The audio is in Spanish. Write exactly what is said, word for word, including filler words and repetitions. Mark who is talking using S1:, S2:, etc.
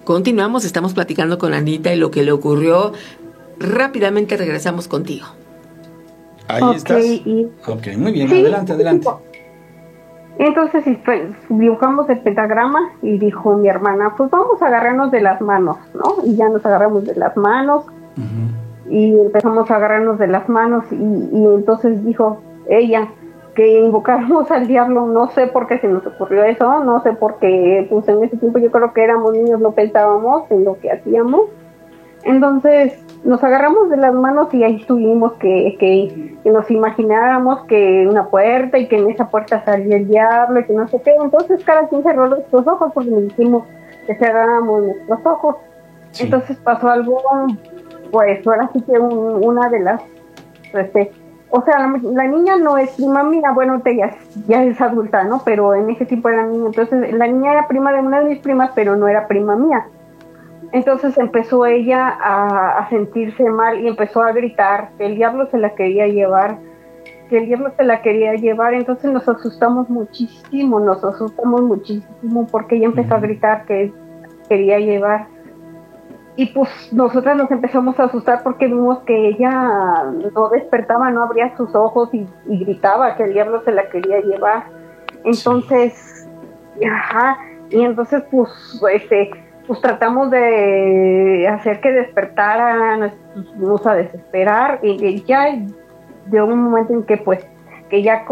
S1: Continuamos, estamos platicando con Anita y lo que le ocurrió. Rápidamente regresamos contigo.
S2: Ahí
S3: okay,
S2: estás.
S3: Y...
S2: Ok, muy bien,
S3: sí,
S2: adelante, adelante.
S3: Entonces pues, dibujamos el pentagrama y dijo mi hermana, pues vamos a agarrarnos de las manos, ¿no? Y ya nos agarramos de las manos. Uh-huh. Y empezamos a agarrarnos de las manos y, y entonces dijo ella que invocáramos al diablo. No sé por qué se nos ocurrió eso, no sé por qué, pues en ese tiempo yo creo que éramos niños, no pensábamos en lo que hacíamos. Entonces nos agarramos de las manos y ahí estuvimos que, que, que nos imagináramos que una puerta y que en esa puerta salía el diablo y que no sé qué. Entonces cada quien cerró nuestros ojos porque le dijimos que cerráramos nuestros ojos. Sí. Entonces pasó algo, pues ahora sí que un, una de las, este, o sea, la, la niña no es prima mía, bueno, ya, ya es adulta, ¿no? Pero en ese tiempo era niña. Entonces la niña era prima de una de mis primas, pero no era prima mía. Entonces empezó ella a, a sentirse mal y empezó a gritar que el diablo se la quería llevar, que el diablo se la quería llevar. Entonces nos asustamos muchísimo, nos asustamos muchísimo porque ella empezó a gritar que quería llevar. Y pues nosotras nos empezamos a asustar porque vimos que ella no despertaba, no abría sus ojos y, y gritaba que el diablo se la quería llevar. Entonces, sí. ajá, y entonces pues este... pues tratamos de hacer que despertara, nos pusimos a desesperar y ya de un momento en que pues que ya